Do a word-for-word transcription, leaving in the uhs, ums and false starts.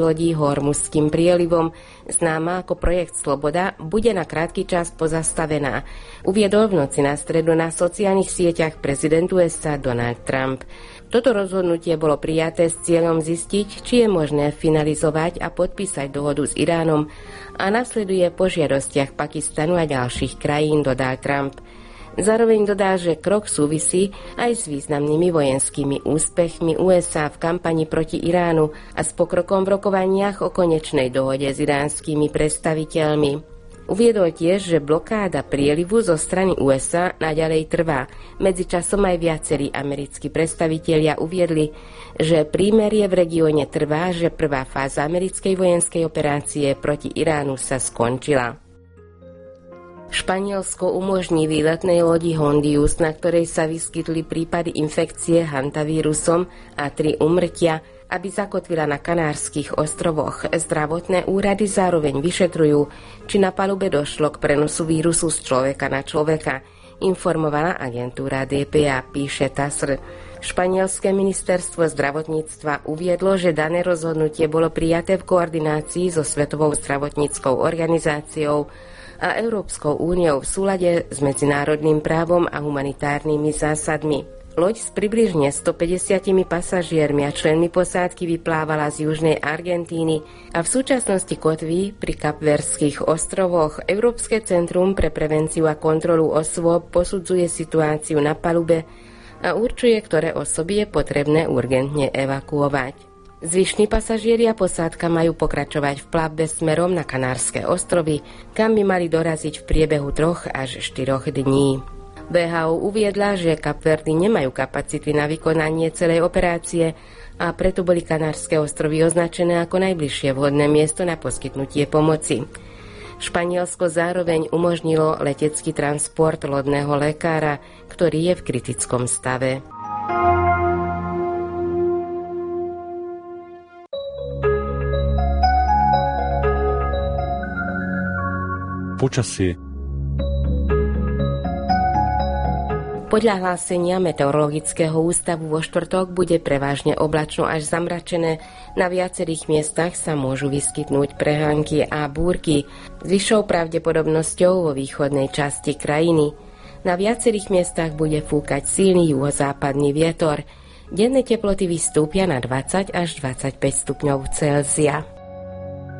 lodí Hormuzským prielivom, známa ako projekt Sloboda, bude na krátky čas pozastavená. Uviedol v noci na stredu na sociálnych sieťach prezident ú es á Donald Trump. Toto rozhodnutie bolo prijaté s cieľom zistiť, či je možné finalizovať a podpísať dohodu s Iránom a nasleduje po žiadostiach Pakistanu a ďalších krajín, dodal Trump. Zároveň dodá, že krok súvisí aj s významnými vojenskými úspechmi ú es á v kampani proti Iránu a s pokrokom v rokovaniach o konečnej dohode s iránskymi predstaviteľmi. Uviedol tiež, že blokáda prielivu zo strany ú es á naďalej trvá. Medzičasom aj viacerí americkí predstavitelia uviedli, že prímerie v regióne trvá, že prvá fáza americkej vojenskej operácie proti Iránu sa skončila. Španielsko umožní výletnej lodi Hondius, na ktorej sa vyskytli prípady infekcie hantavírusom a tri úmrtia, aby zakotvila na Kanárskych ostrovoch. Zdravotné úrady zároveň vyšetrujú, či na palube došlo k prenosu vírusu z človeka na človeka, informovala agentúra dé pé á, píše TASR. Španielské ministerstvo zdravotníctva uviedlo, že dané rozhodnutie bolo prijaté v koordinácii so Svetovou zdravotníckou organizáciou a Európskou úniou v súlade s medzinárodným právom a humanitárnymi zásadmi. Loď s približne stopäťdesiatimi pasažiermi a členmi posádky vyplávala z južnej Argentíny a v súčasnosti kotví pri Kapverdských ostrovoch. Európske centrum pre prevenciu a kontrolu osôb posudzuje situáciu na palube a určuje, ktoré osoby je potrebné urgentne evakuovať. Zvyšní pasažieri a posádka majú pokračovať v plavbe smerom na Kanárske ostrovy, kam by mali doraziť v priebehu troch až štyroch dní. vé há ó uviedla, že Kapverdy nemajú kapacity na vykonanie celej operácie a preto boli Kanárske ostrovy označené ako najbližšie vhodné miesto na poskytnutie pomoci. Španielsko zároveň umožnilo letecký transport lodného lekára, ktorý je v kritickom stave. Počasie. Podľa hlásenia Meteorologického ústavu vo štvrtok bude prevažne oblačno až zamračené. Na viacerých miestach sa môžu vyskytnúť prehánky a búrky s vyššou pravdepodobnosťou vo východnej časti krajiny. Na viacerých miestach bude fúkať silný juhozápadný vietor. Denné teploty vystúpia na dvadsať až dvadsaťpäť stupňov Celzia.